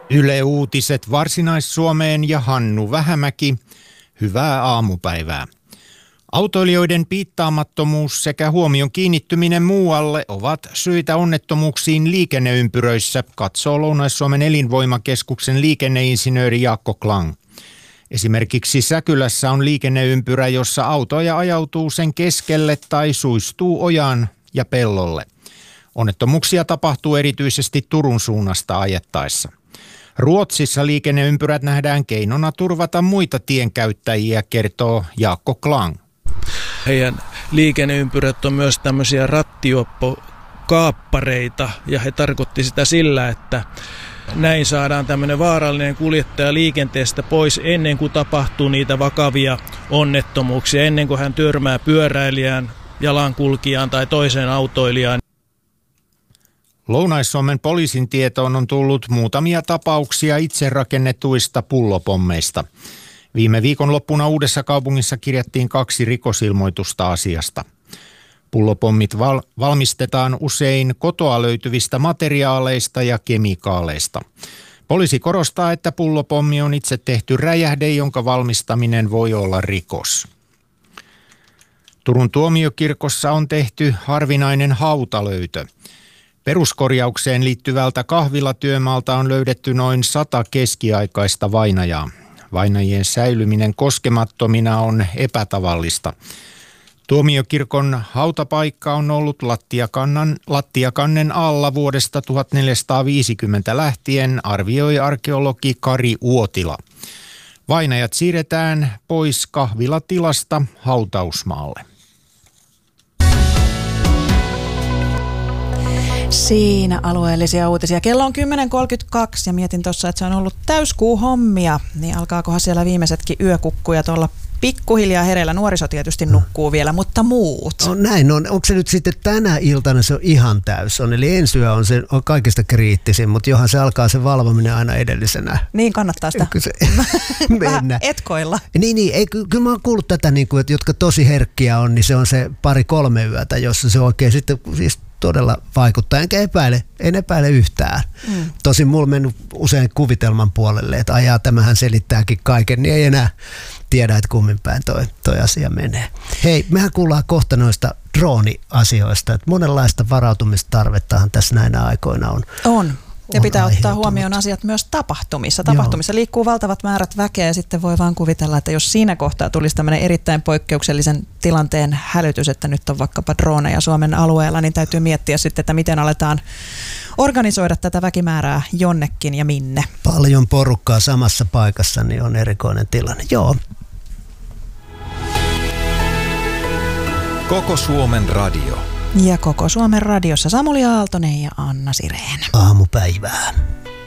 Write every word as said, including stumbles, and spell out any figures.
Yle Uutiset Varsinais-Suomeen ja Hannu Vähämäki. Hyvää aamupäivää. Autoilijoiden piittaamattomuus sekä huomion kiinnittyminen muualle ovat syitä onnettomuuksiin liikenneympyröissä, katsoo Lounais-Suomen elinvoimakeskuksen liikenneinsinööri Jaakko Klang. Esimerkiksi Säkylässä on liikenneympyrä, jossa autoja ajautuu sen keskelle tai suistuu ojaan ja pellolle. Onnettomuuksia tapahtuu erityisesti Turun suunnasta ajettaessa. Ruotsissa liikenneympyrät nähdään keinona turvata muita tienkäyttäjiä, kertoo Jaakko Klang. Heidän liikenneympyrät on myös tämmöisiä rattioppokaappareita ja he tarkoitti sitä sillä, että näin saadaan tämmöinen vaarallinen kuljettaja liikenteestä pois ennen kuin tapahtuu niitä vakavia onnettomuuksia, ennen kuin hän törmää pyöräilijään, jalankulkijaan tai toiseen autoilijaan. Lounais-Suomen poliisin tietoon on tullut muutamia tapauksia itse rakennetuista pullopommeista. Viime viikonloppuna Uudessakaupungissa kirjattiin kaksi rikosilmoitusta asiasta. Pullopommit val- valmistetaan usein kotoa löytyvistä materiaaleista ja kemikaaleista. Poliisi korostaa, että pullopommi on itse tehty räjähde, jonka valmistaminen voi olla rikos. Turun tuomiokirkossa on tehty harvinainen hautalöytö. Peruskorjaukseen liittyvältä kahvilatyömaalta on löydetty noin sata keskiaikaista vainajaa. Vainajien säilyminen koskemattomina on epätavallista. Tuomiokirkon hautapaikka on ollut lattiakannan, lattiakannen alla vuodesta tuhatneljäsataaviisikymmentä lähtien, arvioi arkeologi Kari Uotila. Vainajat siirretään pois kahvilatilasta hautausmaalle. Siinä alueellisia uutisia. Kello on kymmenen kolmekymmentäkaksi ja mietin tuossa, että se on ollut täyskuuhommia. Niin alkaakohan siellä viimeisetkin yökukkuja tuolla pikkuhiljaa hereillä. Nuoriso tietysti nukkuu vielä, mutta muut. No, näin on. Onko se nyt sitten tänä iltana se on ihan täys on? Eli ensi yö on, se, on kaikista kriittisin, mutta johan se alkaa se valvominen aina edellisenä. Niin kannattaa sitä se, vähän etkoilla. Niin, niin ei, kyllä mä oon kuullut tätä, niin kuin, että jotka tosi herkkiä on, niin se on se pari-kolme yötä, jossa se oikein sitten siis todella vaikuttaa, enkä epäile, en epäile yhtään. Mm. Tosin mulla mennyt usein kuvitelman puolelle, että ajaa tämähän selittääkin kaiken, niin ei enää tiedä, että kummin päin toi, toi asia menee. Hei, mehän kuullaan kohta noista drooni-asioista, että monenlaista varautumistarvettahan tässä näinä aikoina on. On. Ja pitää ottaa huomioon asiat myös tapahtumissa. Tapahtumissa Joo. liikkuu valtavat määrät väkeä ja sitten voi vaan kuvitella, että jos siinä kohtaa tulisi tämmöinen erittäin poikkeuksellisen tilanteen hälytys, että nyt on vaikkapa droneja Suomen alueella, niin täytyy miettiä sitten, että miten aletaan organisoida tätä väkimäärää jonnekin ja minne. Paljon porukkaa samassa paikassa, niin on erikoinen tilanne. Joo. Koko Suomen radio. Ja Koko Suomen radiossa Samuli Aaltonen ja Anna Sireen. Aamupäivää.